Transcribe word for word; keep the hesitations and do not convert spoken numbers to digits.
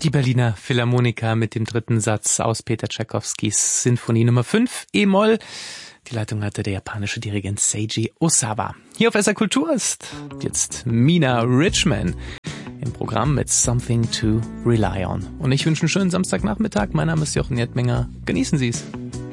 Die Berliner Philharmoniker mit dem dritten Satz aus Peter Tschaikowskis Sinfonie Nummer fünf, E-Moll. Die Leitung hatte der japanische Dirigent Seiji Osawa. Hier auf S R Kultur ist jetzt Mina Richman im Programm mit Something to Rely On. Und ich wünsche einen schönen Samstagnachmittag. Mein Name ist Jochen Jettminger. Genießen Sie es.